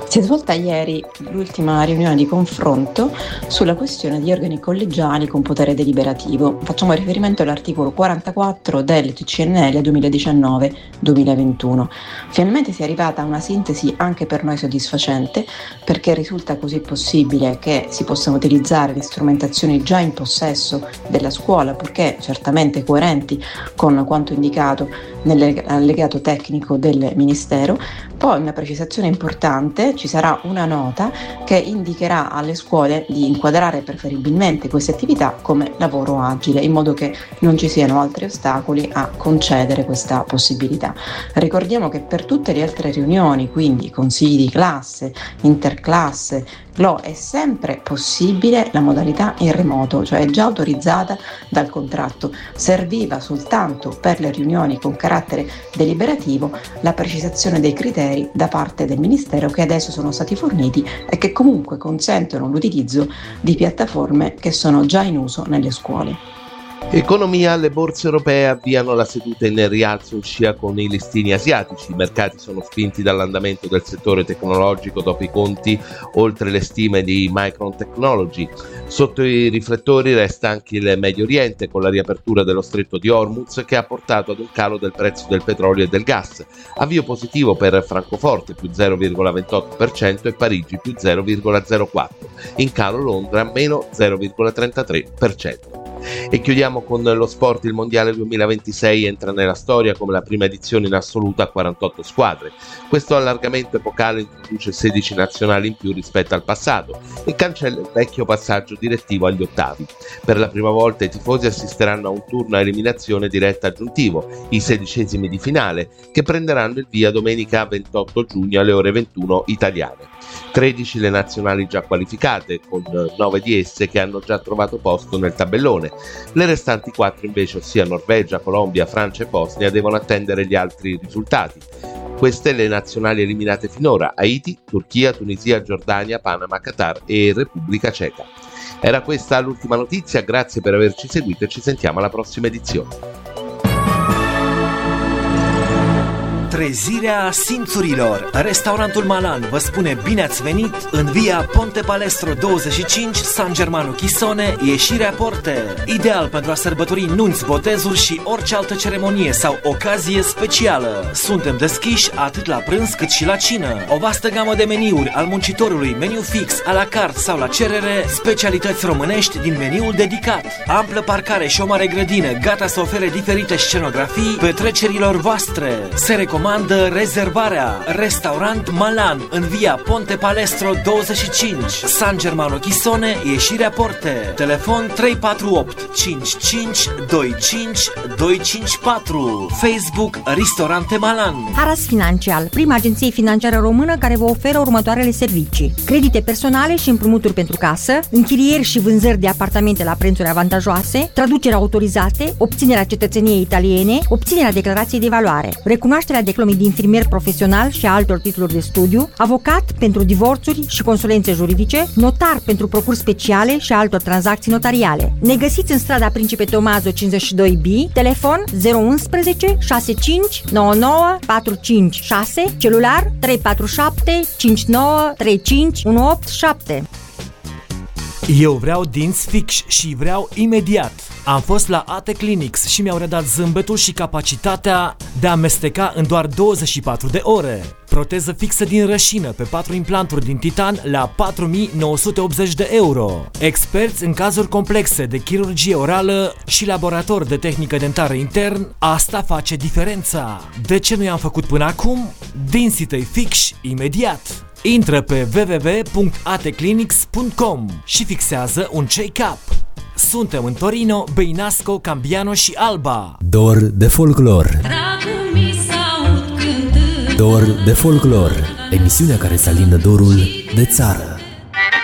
Si è svolta ieri l'ultima riunione di confronto sulla questione di organi collegiali con potere deliberativo. Facciamo riferimento all'articolo 44 del TCNL 2019-2021. Finalmente si è arrivata a una sintesi anche per noi soddisfacente, perché risulta così possibile che si possano utilizzare le strumentazioni già in possesso della scuola, purché certamente coerenti con quanto indicato nell'allegato tecnico del Ministero. Poi una precisazione importante: ci sarà una nota che indicherà alle scuole di inquadrare preferibilmente queste attività come lavoro agile, in modo che non ci siano altri ostacoli a concedere questa possibilità. Ricordiamo che per tutte le altre riunioni, quindi consigli di classe, interclasse, è sempre possibile la modalità in remoto, cioè è già autorizzata dal contratto. Serviva soltanto per le riunioni con carattere deliberativo la precisazione dei criteri da parte del Ministero, che adesso sono stati forniti e che comunque consentono l'utilizzo di piattaforme che sono già in uso nelle scuole. Economia: le borse europee avviano la seduta in rialzo in scia con i listini asiatici. I mercati sono spinti dall'andamento del settore tecnologico dopo i conti, oltre le stime di Micron Technology. Sotto i riflettori resta anche il Medio Oriente, con la riapertura dello stretto di Hormuz, che ha portato ad un calo del prezzo del petrolio e del gas. Avvio positivo per Francoforte più 0,28% e Parigi più 0,04%. In calo Londra meno 0,33%. E chiudiamo con lo sport. Il mondiale 2026 entra nella storia come la prima edizione in assoluto a 48 squadre. Questo allargamento epocale introduce 16 nazionali in più rispetto al passato e cancella il vecchio passaggio direttivo agli ottavi. Per la prima volta i tifosi assisteranno a un turno a eliminazione diretta aggiuntivo, i 16esimi di finale, che prenderanno il via domenica 28 giugno alle ore 21 italiane. 13 le nazionali già qualificate, con 9 di esse che hanno già trovato posto nel tabellone. Le restanti 4 invece, ossia Norvegia, Colombia, Francia e Bosnia, devono attendere gli altri risultati. Queste le nazionali eliminate finora: Haiti, Turchia, Tunisia, Giordania, Panama, Qatar e Repubblica Ceca. Era questa l'ultima notizia, grazie per averci seguito e ci sentiamo alla prossima edizione. Trezirea simțurilor. Restaurantul Malan vă spune bine ați venit în via Ponte Palestro 25, San Germano Chisone, ieșirea Porte. Ideal pentru a sărbători nunți, botezuri și orice altă ceremonie sau ocazie specială. Suntem deschiși atât la prânz cât și la cină. O vastă gamă de meniuri al muncitorului, meniu fix, a la carte sau la cerere, specialități românești din meniul dedicat. Amplă parcare și o mare grădină, gata să ofere diferite scenografii petrecerilor voastre. Se recomandă rezervarea. Restaurant Malan în via Ponte Palestro 25, San Germano Chisone, ieșirea Porte. Telefon 348 55 25 254. Facebook Ristorante Malan. Aras Financial, prima agenție financiară română care vă oferă următoarele servicii: credite personale și împrumuturi pentru casă, închirieri și vânzări de apartamente la prețuri avantajoase, traduceri autorizate, obținerea cetățeniei italiene, obținerea declarației de valoare, recunoașterea diplomei de infirmier profesional și a altor titluri de studiu, avocat pentru divorțuri și consulențe juridice, notar pentru procuri speciale și altor tranzacții notariale. Ne găsiți în strada Principe Tomazo 52B, telefon 011 65 99 456, celular 347 59 35 187. Eu vreau dinți fix și vreau imediat. Am fost la AT Clinics și mi-au redat zâmbetul și capacitatea de a amesteca în doar 24 de ore. Proteză fixă din rășină pe 4 implanturi din titan la 4.980 de euro. Experți în cazuri complexe de chirurgie orală și laborator de tehnică dentară intern, asta face diferența. De ce nu i-am făcut până acum? Dinții tăi fix imediat. Intră pe www.atclinics.com și fixează un check-up. Suntem în Torino, Beinasco, Cambiano și Alba. Dor de folclor. Dor de folclor, emisiunea care să alină dorul de țară.